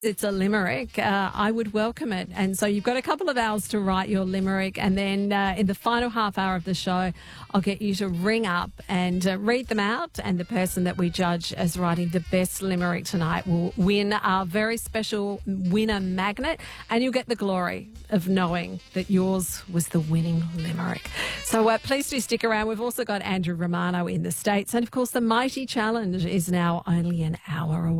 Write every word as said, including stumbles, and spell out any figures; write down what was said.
it's a limerick, uh, I would welcome it. And so you've got a couple of hours to write your limerick, and then uh, in the final half hour of the show, I'll get you to ring up and uh, read them out, and the person that we judge as writing the best limerick tonight will win our very special winner magnet, and you'll get the glory of knowing that yours was the winning limerick. So uh, please do stick around. We've also got Andrew Romano in the States, and of course the Mighty Challenge is now only an hour away.